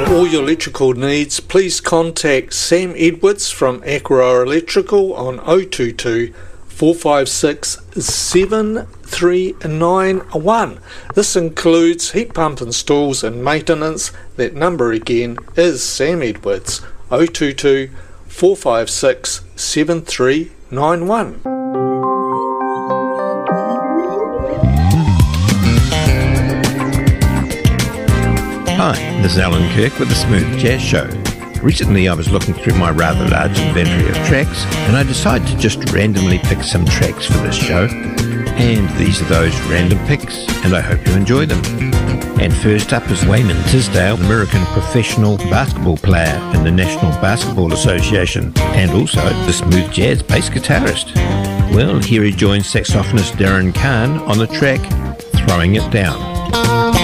all your electrical needs, please contact Sam Edwards from Aqua Electrical on 022 456 7391. This includes heat pump installs and maintenance. That number again is Sam Edwards, 022 456 7391. Hi, this is Alan Kirk with the Smooth Jazz Show. Recently I was looking through my rather large inventory of tracks and I decided to just randomly pick some tracks for this show. And these are those random picks, and I hope you enjoy them. And first up is Wayman Tisdale, an American professional basketball player in the National Basketball Association, and also the smooth jazz bass guitarist. Well, here he joins saxophonist Darren Kahn on the track Throwing It Down.